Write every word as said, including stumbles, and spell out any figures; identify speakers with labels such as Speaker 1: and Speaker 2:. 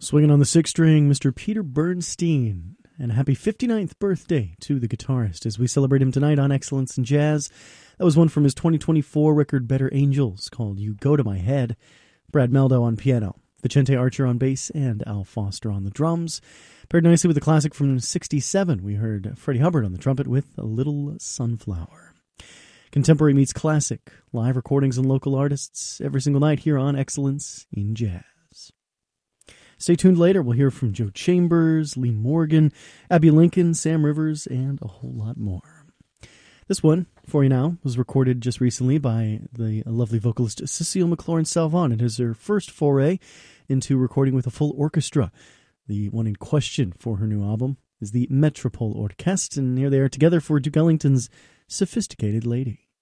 Speaker 1: Swinging on the sixth string, Mister Peter Bernstein. And a happy fifty-ninth birthday to the guitarist as we celebrate him tonight on Excellence in Jazz. That was one from his twenty twenty-four record Better Angels called You Go to My Head. Brad Meldo on piano, Vicente Archer on bass, and Al Foster on the drums. Paired nicely with a classic from sixty-seven. We heard Freddie Hubbard on the trumpet with A Little Sunflower. Contemporary meets classic, live recordings and local artists every single night here on Excellence in Jazz. Stay tuned later. We'll hear from Joe Chambers, Lee Morgan, Abby Lincoln, Sam Rivers, and a whole lot more. This one, for you now, was recorded just recently by the lovely vocalist Cecile McLaurin-Salvant. It is her first foray into recording with a full orchestra. The one in question for her new album is the Metropole Orchestre, and here they are together for Duke Ellington's Sophisticated Lady.